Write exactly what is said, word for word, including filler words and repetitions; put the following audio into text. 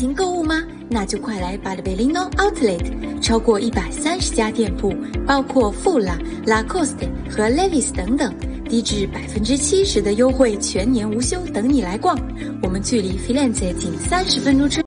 情购物吗？那就快来 Bartolino Outlet， 超过一百三十家店铺，包括富拉、Lacoste 和 Levi's 等等，低至 百分之七十 的优惠，全年无休等你来逛。我们距离 Firenze 仅三十分钟车